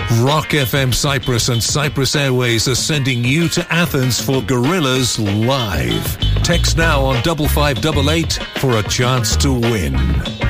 Rock FM Cyprus and Cyprus Airways are sending you to Athens for Gorillaz Live. Text now on 5588 for a chance to win.